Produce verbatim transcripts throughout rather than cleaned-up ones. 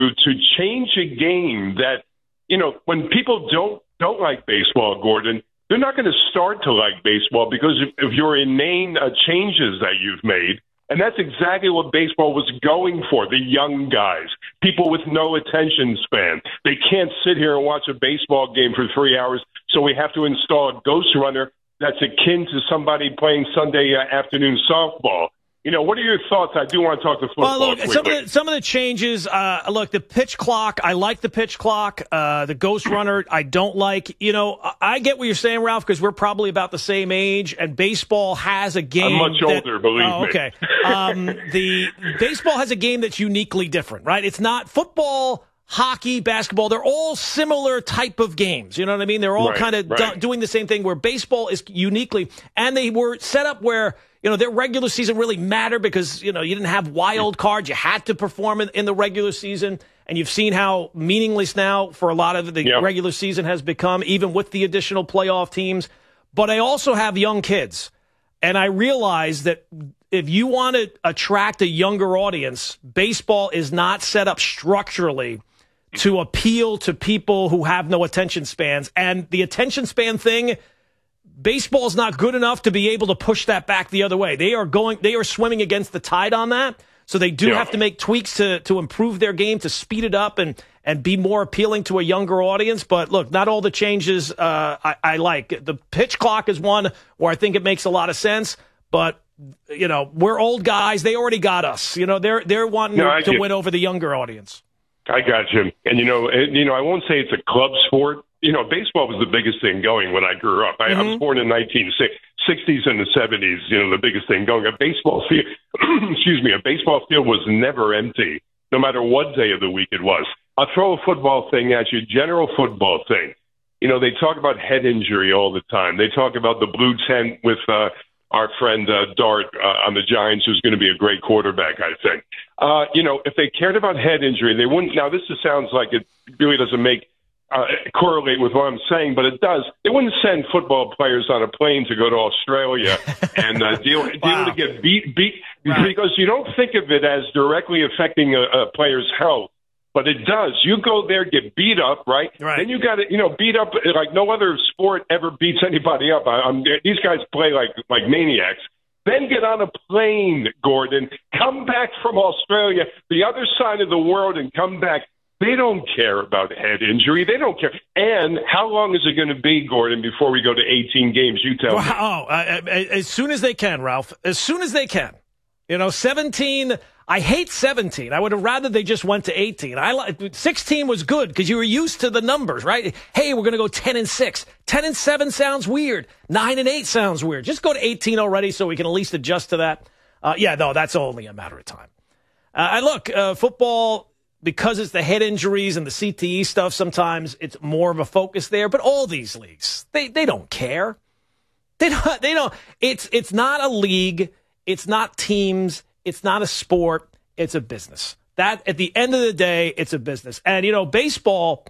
to change a game that, you know, when people don't don't like baseball, Gordon, they're not going to start to like baseball because of, of your inane uh, changes that you've made. And that's exactly what baseball was going for, the young guys, people with no attention span. They can't sit here and watch a baseball game for three hours, so we have to install a ghost runner that's akin to somebody playing Sunday uh, afternoon softball. You know, what are your thoughts? I do want to talk to football. Well, look, some of, the, some of the changes, uh, look, the pitch clock, I like the pitch clock. Uh, the ghost runner, I don't like. You know, I get what you're saying, Ralph, because we're probably about the same age, and baseball has a game. I'm much that, older, believe oh, okay. me. um, the baseball has a game that's uniquely different, right? It's not football, hockey, basketball. They're all similar type of games. You know what I mean? They're all right, kind of right. do, doing the same thing, where baseball is uniquely, and they were set up where, you know, their regular season really mattered because, you know, you didn't have wild cards. You had to perform in, in the regular season. And you've seen how meaningless now for a lot of the yep. regular season has become, even with the additional playoff teams. But I also have young kids. And I realize that if you want to attract a younger audience, baseball is not set up structurally to appeal to people who have no attention spans. And the attention span thing, baseball is not good enough to be able to push that back the other way. They are going, they are swimming against the tide on that. So they do yeah. have to make tweaks to, to improve their game, to speed it up and, and be more appealing to a younger audience. But look, not all the changes uh, I, I like. The pitch clock is one where I think it makes a lot of sense. But, you know, we're old guys. They already got us. You know, they're, they're wanting no, to win over the younger audities. I got you. And, you know, and, you know, I won't say it's a club sport. You know, baseball was the biggest thing going when I grew up. I, mm-hmm. I was born in nineteen sixties and the seventies, you know, the biggest thing going. A baseball field, excuse me, a baseball field was never empty, no matter what day of the week it was. I'll throw a football thing at you, general football thing. You know, they talk about head injury all the time. They talk about the blue tent with uh, our friend uh, Dart uh, on the Giants, who's going to be a great quarterback, I think. Uh, you know, if they cared about head injury, they wouldn't. Now, this just sounds like it really doesn't make Uh, correlate with what I'm saying, but it does. They wouldn't send football players on a plane to go to Australia and uh, deal, wow. deal to get beat, beat right. because you don't think of it as directly affecting a, a player's health, but it does. You go there, get beat up, right? right. Then you got to, you know, beat up like no other sport ever beats anybody up. I, I'm, these guys play like like maniacs. Then get on a plane, Gordon. Come back from Australia, the other side of the world, and come back. They don't care about head injury. They don't care. And how long is it going to be, Gordon, before we go to eighteen games? You tell wow. me. Oh, uh, as soon as they can, Ralph. As soon as they can. You know, seventeen. I hate seventeen. I would have rather they just went to eighteen. I like sixteen was good because you were used to the numbers, right? Hey, we're going to go ten and six. ten and seven sounds weird. nine and eight sounds weird. Just go to eighteen already so we can at least adjust to that. Uh, yeah, no, that's only a matter of time. Uh, and look, uh, football, because it's the head injuries and the C T E stuff, sometimes it's more of a focus there. But all these leagues, they they don't care. They don't. They don't. It's it's not a league. It's not teams. It's not a sport. It's a business. That at the end of the day, it's a business. And you know, baseball,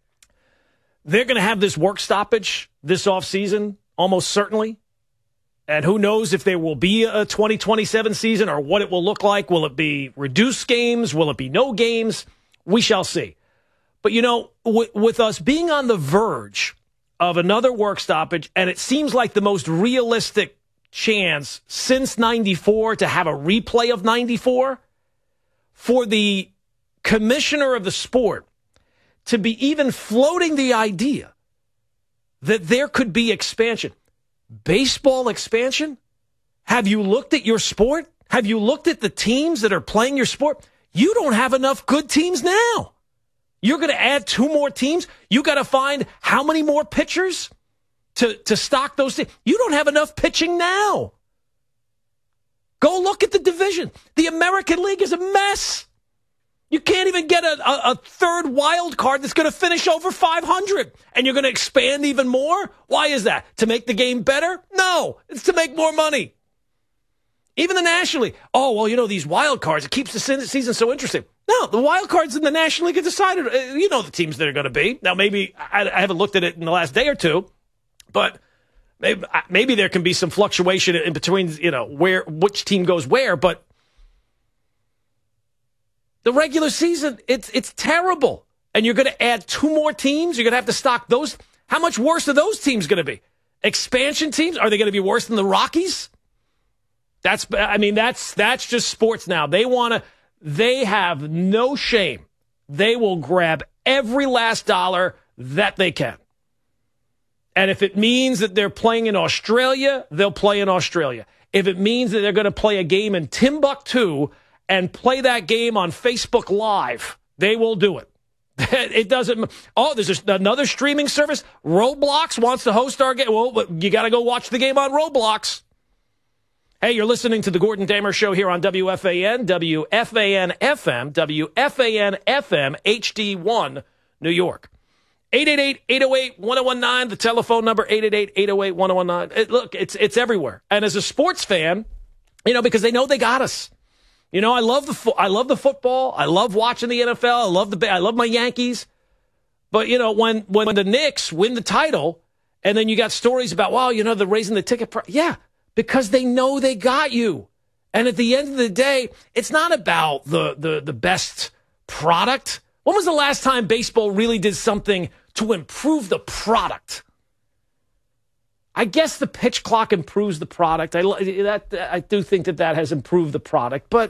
they're going to have this work stoppage this offseason, almost certainly. And who knows if there will be a twenty twenty-seven season or what it will look like. Will it be reduced games? Will it be no games? We shall see. But, you know, w- with us being on the verge of another work stoppage, and it seems like the most realistic chance since ninety-four to have a replay of ninety-four, for the commissioner of the sport to be even floating the idea that there could be expansion. Baseball expansion? Have you looked at your sport? Have you looked at the teams that are playing your sport? You don't have enough good teams now. You're going to add two more teams. You got to find how many more pitchers to, to stock those teams. You don't have enough pitching now. Go look at the division. The American League is a mess. You can't even get a, a, a third wild card that's going to finish over five hundred. And you're going to expand even more? Why is that? To make the game better? No, it's to make more money. Even the National League. Oh, well, you know, these wild cards, it keeps the season so interesting. No, the wild cards in the National League are decided. You know the teams that are going to be. Now, maybe I, I haven't looked at it in the last day or two, but maybe, maybe there can be some fluctuation in between, you know, where which team goes where, but The regular season, it's it's terrible. And you're going to add two more teams? You're going to have to stock those? How much worse are those teams going to be? Expansion teams? Are they going to be worse than the Rockies? That's, I mean, that's that's just sports now. They want to, they have no shame. They will grab every last dollar that they can. And if it means that they're playing in Australia, they'll play in Australia. If it means that they're going to play a game in Timbuktu and play that game on Facebook Live, they will do it. It doesn't. Oh, there's another streaming service. Roblox wants to host our game. Well, you got to go watch the game on Roblox. Hey, you're listening to the Gordon Damer Show here on W F A N, W F A N F M, W F A N F M, H D one, New York. eight eight eight, eight oh eight, one oh one nine, the telephone number, eight eight eight, eight oh eight, one oh one nine. It, look, it's it's everywhere. And as a sports fan, you know, because they know they got us. You know, I love the fo- I love the football. I love watching the N F L. I love the I love my Yankees. But you know, when when the Knicks win the title, and then you got stories about, well, you know, they're raising the ticket price. Yeah, because they know they got you. And at the end of the day, it's not about the the the best product. When was the last time baseball really did something to improve the product? I guess the pitch clock improves the product. I, that, I do think that that has improved the product. But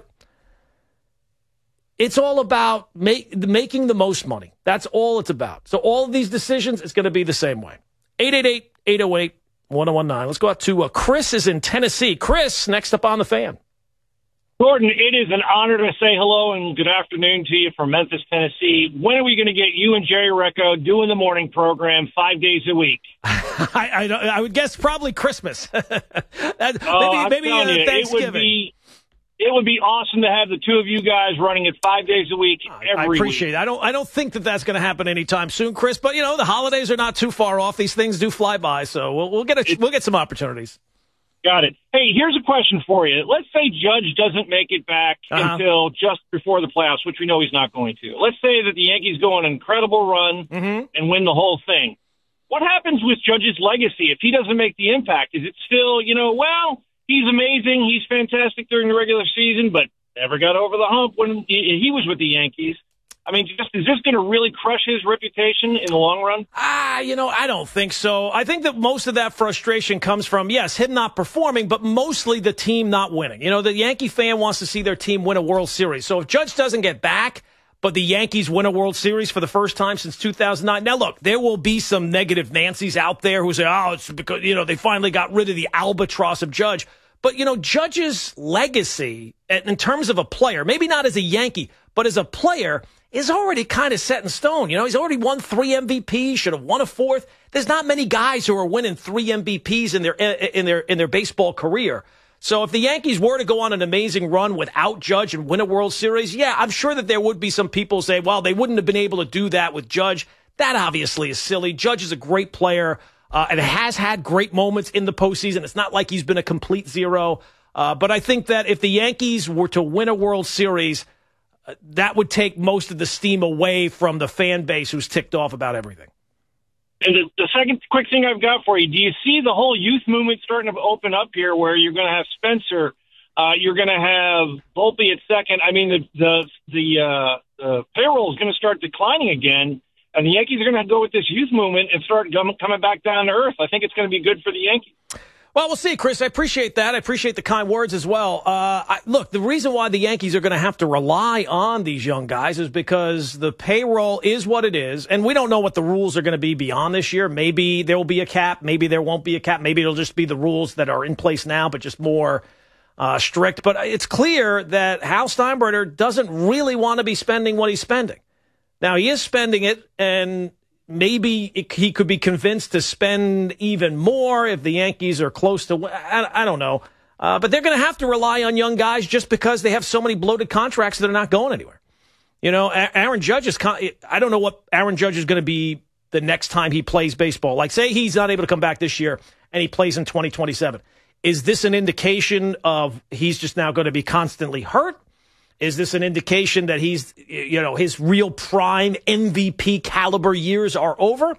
it's all about make, making the most money. That's all it's about. So all of these decisions, it's going to be the same way. eight eight eight, eight oh eight, one oh one nine. Let's go out to uh, Chris is in Tennessee. Chris, next up on the Fan. Gordon, it is an honor to say hello and good afternoon to you from Memphis, Tennessee. When are we going to get you and Jerry Recco doing the morning program five days a week? I, I, I would guess probably Christmas. that, oh, maybe maybe uh, you, Thanksgiving. It would, be, it would be awesome to have the two of you guys running it five days a week every week. I appreciate week. it. I don't, I don't think that that's going to happen anytime soon, Chris. But, you know, the holidays are not too far off. These things do fly by, so we'll, we'll, get, a, it, we'll get some opportunities. Got it. Hey, here's a question for you. Let's say Judge doesn't make it back uh-huh. until just before the playoffs, which we know he's not going to. Let's say that the Yankees go on an incredible run mm-hmm. and win the whole thing. What happens with Judge's legacy if he doesn't make the impact? Is it still, you know, well, he's amazing, he's fantastic during the regular season, but never got over the hump when he, he was with the Yankees? I mean, just is this going to really crush his reputation in the long run? Ah, you know, I don't think so. I think that most of that frustration comes from, yes, him not performing, but mostly the team not winning. You know, the Yankee fan wants to see their team win a World Series. So if Judge doesn't get back, but the Yankees win a World Series for the first time since two thousand nine. Now, look, there will be some negative Nancys out there who say, oh, it's because, you know, they finally got rid of the albatross of Judge. But, you know, Judge's legacy in terms of a player, maybe not as a Yankee, but as a player, is already kind of set in stone. You know, he's already won three M V Ps, should have won a fourth. There's not many guys who are winning three M V Ps in their in their in their baseball career. So if the Yankees were to go on an amazing run without Judge and win a World Series, yeah, I'm sure that there would be some people say, well, they wouldn't have been able to do that with Judge. That obviously is silly. Judge is a great player uh, and has had great moments in the postseason. It's not like he's been a complete zero. Uh, but I think that if the Yankees were to win a World Series, that would take most of the steam away from the fan base who's ticked off about everything. And the, the second quick thing I've got for you, do you see the whole youth movement starting to open up here where you're going to have Spencer, uh, you're going to have Volpe at second? I mean, the the, the, uh, the payroll is going to start declining again, and the Yankees are going to go with this youth movement and start coming back down to earth. I think it's going to be good for the Yankees. Well, we'll see, Chris. I appreciate that. I appreciate the kind words as well. Uh, I, look, the reason why the Yankees are going to have to rely on these young guys is because the payroll is what it is, and we don't know what the rules are going to be beyond this year. Maybe there will be a cap. Maybe there won't be a cap. Maybe it'll just be the rules that are in place now, but just more uh, strict. But it's clear that Hal Steinbrenner doesn't really want to be spending what he's spending. Now, he is spending it, and maybe it, he could be convinced to spend even more if the Yankees are close to, I, I don't know. Uh, but they're going to have to rely on young guys just because they have so many bloated contracts that are not going anywhere. You know, Aaron Judge is, I don't know what Aaron Judge is going to be the next time he plays baseball. Like, say he's not able to come back this year and he plays in twenty twenty-seven. Is this an indication of he's just now going to be constantly hurt? Is this an indication that he's, you know, his real prime M V P caliber years are over?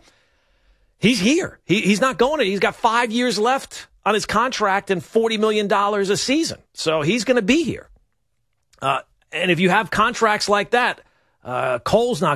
He's here. He, he's not going to. He's got five years left on his contract and forty million dollars a season. So he's going to be here. Uh, and if you have contracts like that, uh, Cole's not